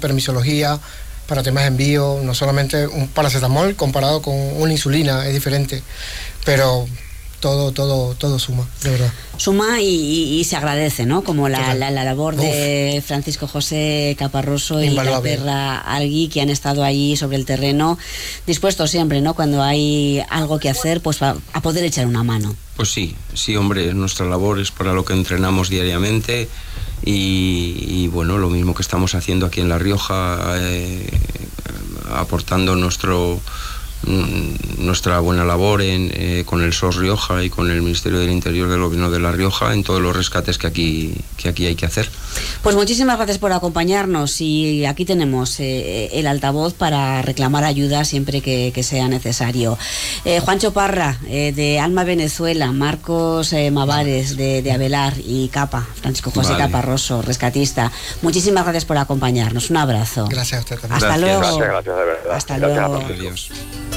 permisología, para temas de envío, no solamente un paracetamol comparado con una insulina, es diferente, pero todo suma, de verdad. Suma y se agradece, ¿no? Como la labor de Francisco José Caparroso y la perra Algui, que han estado allí sobre el terreno, dispuestos siempre, ¿no? Cuando hay algo que hacer, pues a poder echar una mano. Pues sí, hombre, nuestra labor es para lo que entrenamos diariamente y bueno, lo mismo que estamos haciendo aquí en La Rioja, aportando nuestra buena labor con el SOS Rioja y con el Ministerio del Interior del Gobierno de La Rioja en todos los rescates que aquí hay que hacer. Pues muchísimas gracias por acompañarnos y aquí tenemos el altavoz para reclamar ayuda siempre que sea necesario. Juancho Parra, de Alma Venezuela, Marcos Mavares, de Avelar, y Capa, Francisco José Caparroso, rescatista. Muchísimas gracias por acompañarnos. Un abrazo. Gracias a usted también. Hasta luego. Gracias, de verdad. Hasta luego. Adiós.